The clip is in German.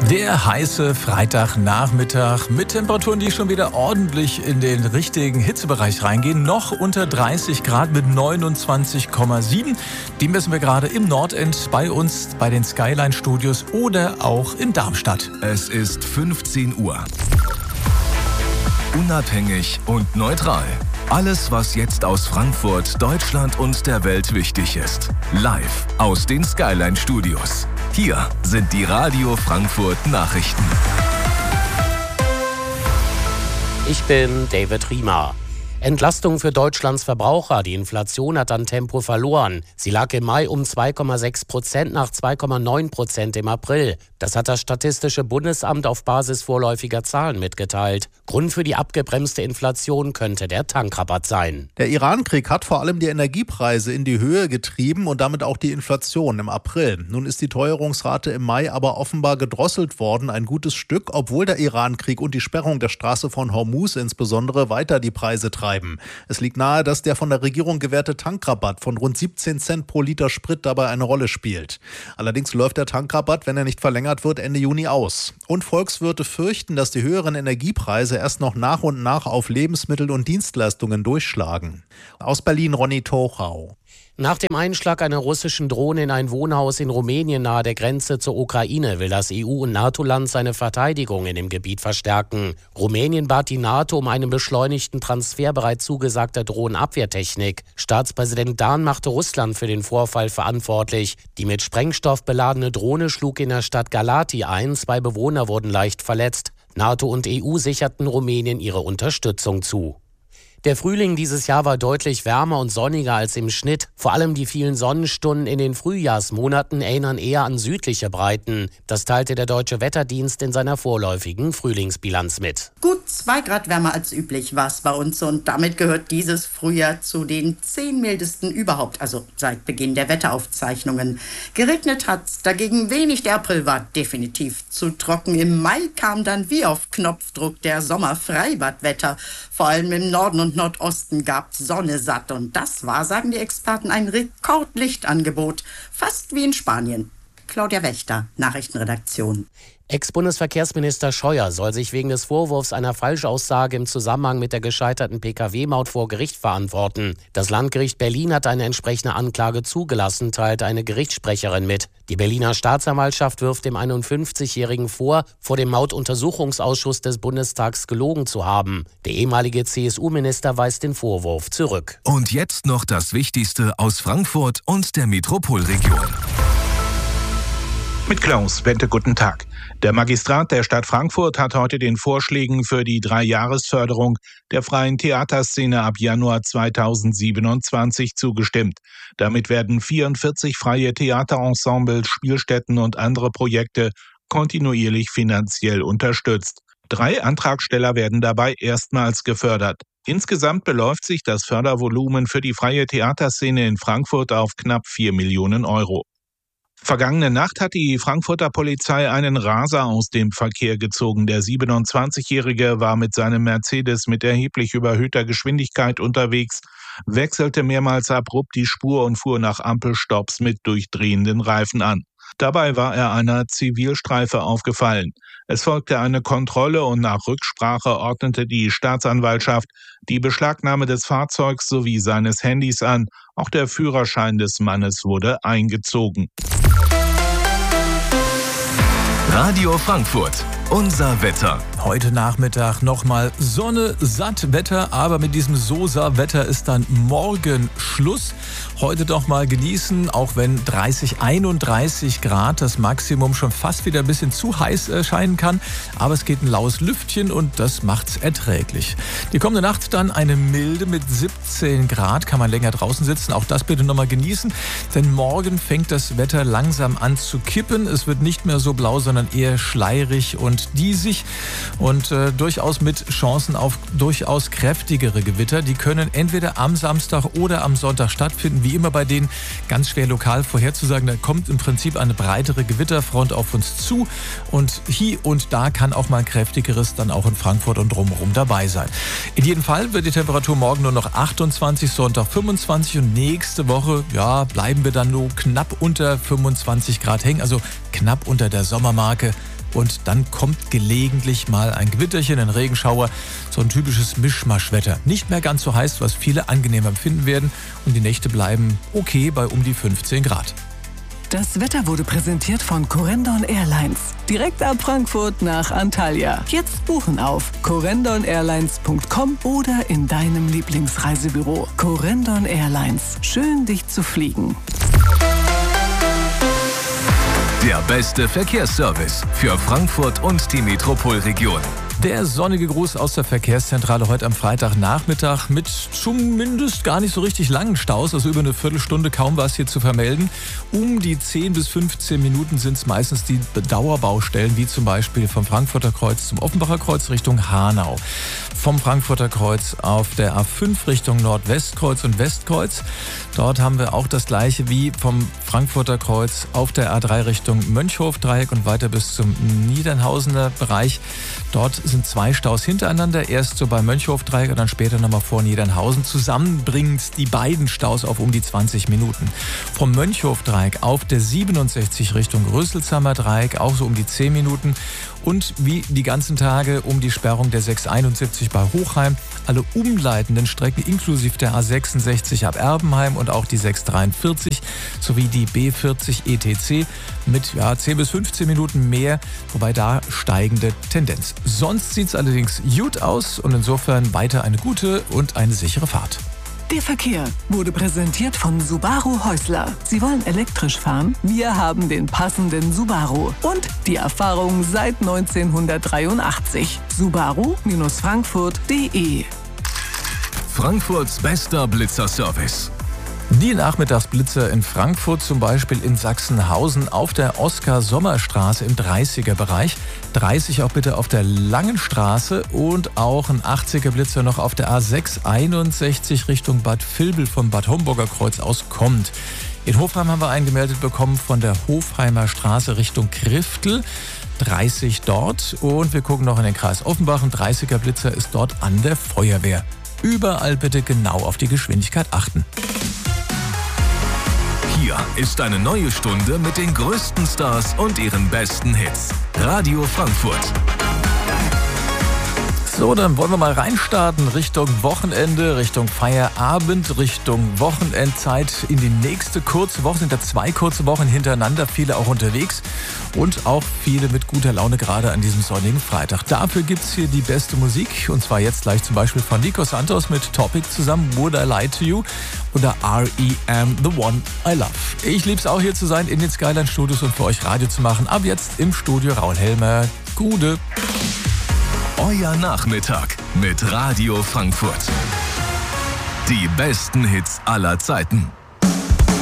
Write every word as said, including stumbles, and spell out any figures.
Der heiße Freitagnachmittag mit Temperaturen, die schon wieder ordentlich in den richtigen Hitzebereich reingehen. Noch unter dreißig Grad mit neunundzwanzig Komma sieben. Die messen wir gerade im Nordend bei uns bei den Skyline Studios oder auch in Darmstadt. Es ist fünfzehn Uhr. Unabhängig und neutral. Alles, was jetzt aus Frankfurt, Deutschland und der Welt wichtig ist. Live aus den Skyline Studios. Hier sind die Radio Frankfurt Nachrichten. Ich bin David Riemer. Entlastung für Deutschlands Verbraucher. Die Inflation hat an Tempo verloren. Sie lag im Mai um zwei Komma sechs Prozent nach zwei Komma neun Prozent im April. Das hat das Statistische Bundesamt auf Basis vorläufiger Zahlen mitgeteilt. Grund für die abgebremste Inflation könnte der Tankrabatt sein. Der Iran-Krieg hat vor allem die Energiepreise in die Höhe getrieben und damit auch die Inflation im April. Nun ist die Teuerungsrate im Mai aber offenbar gedrosselt worden, ein gutes Stück, obwohl der Iran-Krieg und die Sperrung der Straße von Hormuz insbesondere weiter die Preise treiben. Es liegt nahe, dass der von der Regierung gewährte Tankrabatt von rund siebzehn Cent pro Liter Sprit dabei eine Rolle spielt. Allerdings läuft der Tankrabatt, wenn er nicht verlängert wird, Ende Juni aus. Und Volkswirte fürchten, dass die höheren Energiepreise erst noch nach und nach auf Lebensmittel und Dienstleistungen durchschlagen. Aus Berlin Ronny Tochau. Nach dem Einschlag einer russischen Drohne in ein Wohnhaus in Rumänien nahe der Grenze zur Ukraine will das E U- und NATO-Land seine Verteidigung in dem Gebiet verstärken. Rumänien bat die NATO um einen beschleunigten Transfer bereits zugesagter Drohnenabwehrtechnik. Staatspräsident Dahn machte Russland für den Vorfall verantwortlich. Die mit Sprengstoff beladene Drohne schlug in der Stadt Galati ein. Zwei Bewohner wurden leicht verletzt. NATO und E U sicherten Rumänien ihre Unterstützung zu. Der Frühling dieses Jahr war deutlich wärmer und sonniger als im Schnitt. Vor allem die vielen Sonnenstunden in den Frühjahrsmonaten erinnern eher an südliche Breiten. Das teilte der Deutsche Wetterdienst in seiner vorläufigen Frühlingsbilanz mit. Gut zwei Grad wärmer als üblich war es bei uns und damit gehört dieses Frühjahr zu den zehn mildesten überhaupt, also seit Beginn der Wetteraufzeichnungen. Geregnet hat's dagegen wenig, der April war definitiv zu trocken. Im Mai kam dann wie auf Knopfdruck der Sommerfreibadwetter. Vor allem im Norden und Nordosten gab's Sonne satt und das war, sagen die Experten, ein Rekordlichtangebot, fast wie in Spanien. Claudia Wächter, Nachrichtenredaktion. Ex-Bundesverkehrsminister Scheuer soll sich wegen des Vorwurfs einer Falschaussage im Zusammenhang mit der gescheiterten P K W-Maut vor Gericht verantworten. Das Landgericht Berlin hat eine entsprechende Anklage zugelassen, teilte eine Gerichtssprecherin mit. Die Berliner Staatsanwaltschaft wirft dem einundfünfzigjährigen vor, vor dem Mautuntersuchungsausschuss des Bundestags gelogen zu haben. Der ehemalige C S U-Minister weist den Vorwurf zurück. Und jetzt noch das Wichtigste aus Frankfurt und der Metropolregion. Mit Klaus Wente, guten Tag. Der Magistrat der Stadt Frankfurt hat heute den Vorschlägen für die Dreijahresförderung der freien Theaterszene ab Januar zweitausendsiebenundzwanzig zugestimmt. Damit werden vierundvierzig freie Theaterensembles, Spielstätten und andere Projekte kontinuierlich finanziell unterstützt. Drei Antragsteller werden dabei erstmals gefördert. Insgesamt beläuft sich das Fördervolumen für die freie Theaterszene in Frankfurt auf knapp vier Millionen Euro. Vergangene Nacht hat die Frankfurter Polizei einen Raser aus dem Verkehr gezogen. Der siebenundzwanzigjährige war mit seinem Mercedes mit erheblich überhöhter Geschwindigkeit unterwegs, wechselte mehrmals abrupt die Spur und fuhr nach Ampelstopps mit durchdrehenden Reifen an. Dabei war er einer Zivilstreife aufgefallen. Es folgte eine Kontrolle und nach Rücksprache ordnete die Staatsanwaltschaft die Beschlagnahme des Fahrzeugs sowie seines Handys an. Auch der Führerschein des Mannes wurde eingezogen. Radio Frankfurt, unser Wetter. Heute Nachmittag nochmal Sonne, satt Wetter, aber mit diesem Sosa-Wetter ist dann morgen Schluss. Heute doch mal genießen, auch wenn dreißig, einunddreißig Grad das Maximum schon fast wieder ein bisschen zu heiß erscheinen kann. Aber es geht ein laues Lüftchen und das macht's erträglich. Die kommende Nacht dann eine milde mit siebzehn Grad, kann man länger draußen sitzen. Auch das bitte nochmal genießen, denn morgen fängt das Wetter langsam an zu kippen. Es wird nicht mehr so blau, sondern eher schleierig und diesig. Und äh, durchaus mit Chancen auf durchaus kräftigere Gewitter. Die können entweder am Samstag oder am Sonntag stattfinden. Wie immer bei denen ganz schwer lokal vorherzusagen. Da kommt im Prinzip eine breitere Gewitterfront auf uns zu. Und hier und da kann auch mal ein kräftigeres dann auch in Frankfurt und drumherum dabei sein. In jedem Fall wird die Temperatur morgen nur noch achtundzwanzig, Sonntag fünfundzwanzig und nächste Woche ja, bleiben wir dann nur knapp unter fünfundzwanzig Grad hängen. Also knapp unter der Sommermarke. und dann kommt gelegentlich mal ein Gewitterchen, ein Regenschauer, so ein typisches Mischmaschwetter. Nicht mehr ganz so heiß, was viele angenehm empfinden werden und die Nächte bleiben okay bei um die fünfzehn Grad. Das Wetter wurde präsentiert von Corendon Airlines. Direkt ab Frankfurt nach Antalya. Jetzt buchen auf corendon airlines punkt com oder in deinem Lieblingsreisebüro. Corendon Airlines. Schön, dich zu fliegen. Der beste Verkehrsservice für Frankfurt und die Metropolregion. Der sonnige Gruß aus der Verkehrszentrale heute am Freitagnachmittag mit zumindest gar nicht so richtig langen Staus, also über eine Viertelstunde kaum was hier zu vermelden. Um die zehn bis fünfzehn Minuten sind es meistens die Dauerbaustellen, wie zum Beispiel vom Frankfurter Kreuz zum Offenbacher Kreuz Richtung Hanau. Vom Frankfurter Kreuz auf der A fünf Richtung Nordwestkreuz und Westkreuz. Dort haben wir auch das gleiche wie vom Frankfurter Kreuz auf der A drei Richtung Mönchhofdreieck und weiter bis zum Niedernhausener Bereich. Dort sind zwei Staus hintereinander, erst so beim Mönchhofdreieck und dann später nochmal vor Niedernhausen. Zusammen bringen die beiden Staus auf um die zwanzig Minuten. Vom Mönchhofdreieck auf der siebenundsechzig Richtung Röselsheimer Dreieck auch so um die zehn Minuten. Und wie die ganzen Tage um die Sperrung der sechs einundsiebzig bei Hochheim. Alle umleitenden Strecken inklusive der A sechsundsechzig ab Erbenheim und auch die sechs dreiundvierzig sowie die B vierzig E T C mit ja, zehn bis fünfzehn Minuten mehr, wobei da steigende Tendenz. Sonst sieht es allerdings gut aus und insofern weiter eine gute und eine sichere Fahrt. Der Verkehr wurde präsentiert von Subaru Häusler. Sie wollen elektrisch fahren? Wir haben den passenden Subaru. Und die Erfahrung seit neunzehnhundertdreiundachtzig. Subaru Frankfurt punkt de. Frankfurts bester Blitzerservice. Die Nachmittagsblitzer in Frankfurt, zum Beispiel in Sachsenhausen auf der Oskar-Sommer-Straße im dreißiger-Bereich. dreißig auch bitte auf der Langen Straße und auch ein achtziger-Blitzer noch auf der A sechs einundsechzig Richtung Bad Vilbel vom Bad Homburger Kreuz aus kommt. In Hofheim haben wir einen gemeldet bekommen von der Hofheimer Straße Richtung Kriftel. dreißig dort und wir gucken noch in den Kreis Offenbach. Ein dreißiger-Blitzer ist dort an der Feuerwehr. Überall bitte genau auf die Geschwindigkeit achten. Hier ist eine neue Stunde mit den größten Stars und ihren besten Hits. Radio Frankfurt. So, dann wollen wir mal reinstarten Richtung Wochenende, Richtung Feierabend, Richtung Wochenendzeit. In die nächste kurze Woche sind da zwei kurze Wochen hintereinander, viele auch unterwegs und auch viele mit guter Laune gerade an diesem sonnigen Freitag. Dafür gibt's hier die beste Musik und zwar jetzt gleich zum Beispiel von Nico Santos mit Topic zusammen, Would I Lie to You oder R E M The One I Love. Ich lieb's auch hier zu sein in den Skyline Studios und für euch Radio zu machen. Ab jetzt im Studio Raul Helmer. Gude. Euer Nachmittag mit Radio Frankfurt. Die besten Hits aller Zeiten.